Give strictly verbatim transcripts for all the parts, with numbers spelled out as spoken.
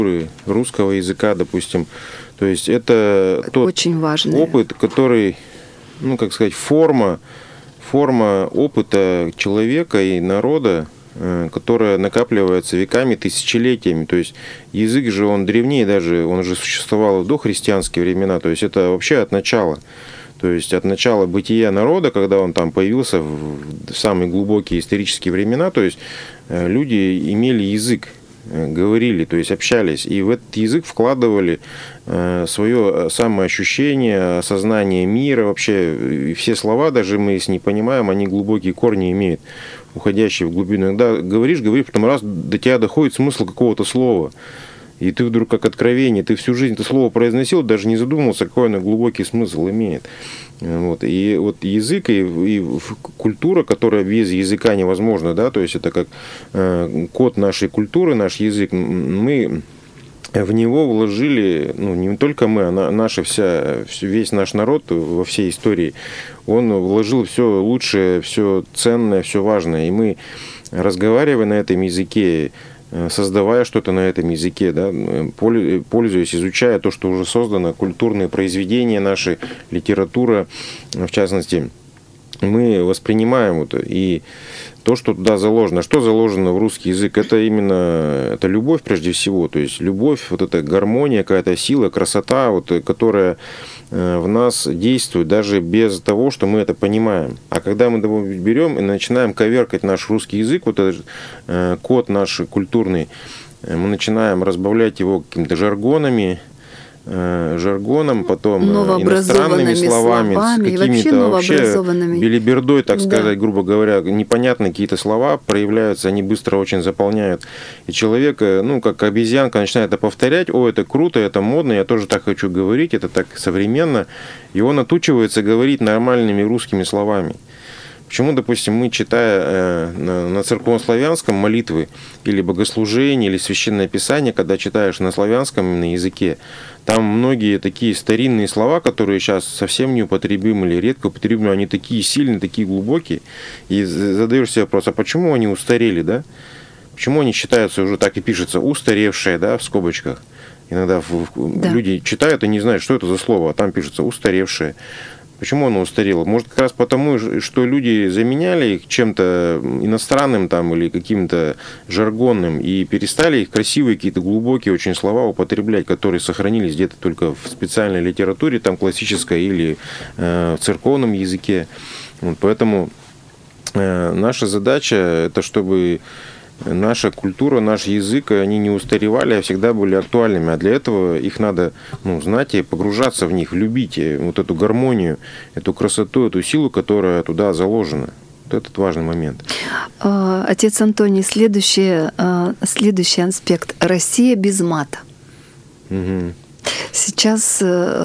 русского языка, допустим. То есть это тот очень важный опыт, который, ну, как сказать, форма, форма опыта человека и народа, которая накапливается веками, тысячелетиями. То есть язык же, он древнее даже, он же существовал в дохристианские времена. То есть это вообще от начала. То есть от начала бытия народа, когда он там появился в самые глубокие исторические времена, то есть люди имели язык, говорили, то есть общались, и в этот язык вкладывали свое самоощущение, осознание мира, вообще все слова, даже мы если не понимаем, они глубокие корни имеют, уходящие в глубину. Иногда говоришь, говоришь, потом раз до тебя доходит смысл какого-то слова, и ты вдруг как откровение, ты всю жизнь это слово произносил, даже не задумывался, какой оно глубокий смысл имеет. Вот. И вот язык и, и культура, которая без языка невозможна, да, то есть это как э, код нашей культуры, наш язык, мы в него вложили, ну, не только мы, а наша вся, весь наш народ во всей истории, он вложил все лучшее, все ценное, все важное, и мы, разговаривая на этом языке, создавая что-то на этом языке, да, пользуясь, изучая то, что уже создано, культурные произведения наши, литература, в частности, мы воспринимаем это. И то, что туда заложено. Что заложено в русский язык? Это именно это любовь прежде всего. То есть любовь, вот эта гармония, какая-то сила, красота, вот, которая в нас действует даже без того, что мы это понимаем. А когда мы берем и начинаем коверкать наш русский язык, вот этот код наш культурный, мы начинаем разбавлять его какими-то жаргонами, жаргоном, потом иностранными словами, словами с какими-то вообще белибердой, так сказать, да. грубо говоря, непонятные какие-то слова проявляются, они быстро очень заполняют. И человек, ну, как обезьянка, начинает это повторять: о, это круто, это модно, я тоже так хочу говорить, это так современно. И он отучивается говорить нормальными русскими словами. Почему, допустим, мы, читая э, на церковнославянском молитвы или богослужение, или священное писание, когда читаешь на славянском на языке, там многие такие старинные слова, которые сейчас совсем неупотребимы или редко употребимы, они такие сильные, такие глубокие, и задаешь себе вопрос, а почему они устарели, да? Почему они считаются уже так и пишется устаревшие, да, в скобочках? Иногда да. люди читают и не знают, что это за слово, а там пишется устаревшие. Почему оно устарело? Может, как раз потому, что люди заменяли их чем-то иностранным там, или каким-то жаргонным и перестали их красивые, какие-то глубокие очень слова употреблять, которые сохранились где-то только в специальной литературе, там, классической или э, в церковном языке. Вот, поэтому э, наша задача – это чтобы наша культура, наш язык, они не устаревали, а всегда были актуальными. А для этого их надо, ну, знать и погружаться в них, любить вот эту гармонию, эту красоту, эту силу, которая туда заложена. Вот этот важный момент. Отец Антоний, следующий, следующий аспект. Россия без мата. Угу. Сейчас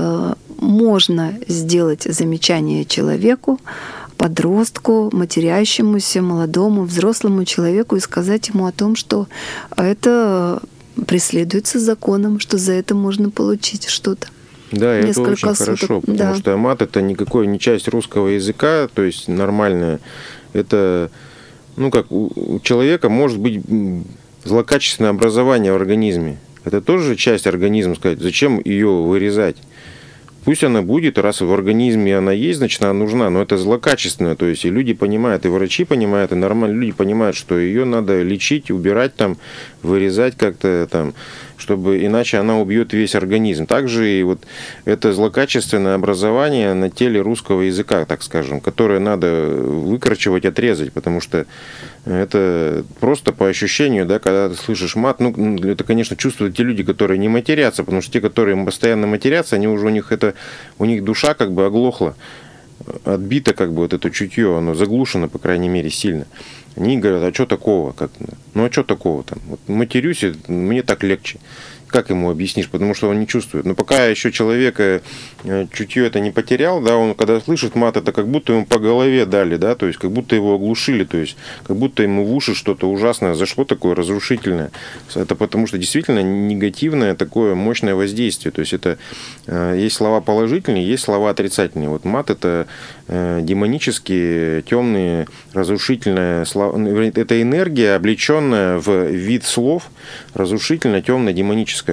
можно сделать замечание человеку, подростку, матерящемуся, молодому, взрослому человеку и сказать ему о том, что это преследуется законом, что за это можно получить что-то. Да, это очень суток. Хорошо, потому да. что мат — это никакой не часть русского языка, то есть нормальная. Это, ну как, у человека может быть злокачественное образование в организме. Это тоже часть организма, сказать, зачем ее вырезать? Пусть она будет, раз в организме она есть, значит, она нужна, но это злокачественное, то есть и люди понимают, и врачи понимают, и нормально люди понимают, что ее надо лечить, убирать там, вырезать как-то там, чтобы иначе она убьет весь организм. Также и вот это злокачественное образование на теле русского языка, так скажем, которое надо выкорчевать, отрезать, потому что это просто по ощущению, да, когда ты слышишь мат, ну, это, конечно, чувствуют те люди, которые не матерятся, потому что те, которые постоянно матерятся, они уже у них это, у них душа как бы оглохла, отбито как бы вот это чутье, оно заглушено, по крайней мере, сильно. Они говорят, а что такого? Как? Ну, а что такого там? Вот матерюсь, мне так легче. Как ему объяснишь? Потому что он не чувствует. Но пока еще человека чутье это не потерял, да, он когда слышит мат, это как будто ему по голове дали, да, то есть как будто его оглушили, то есть как будто ему в уши что-то ужасное зашло, такое разрушительное. Это потому что действительно негативное такое мощное воздействие. То есть это есть слова положительные, есть слова отрицательные. Вот мат — это демонические, темные, разрушительные слова. Это энергия, облеченная в вид слов, разрушительно, темная, демоническая,